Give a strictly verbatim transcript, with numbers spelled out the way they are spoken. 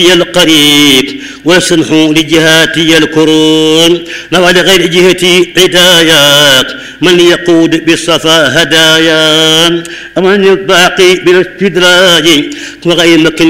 القريب وسنح لجهاتي الكرون نوى لغير جهتي عداياك من يقود بالصفا هدايا ومن الباقي بالاستدراج وغير مكن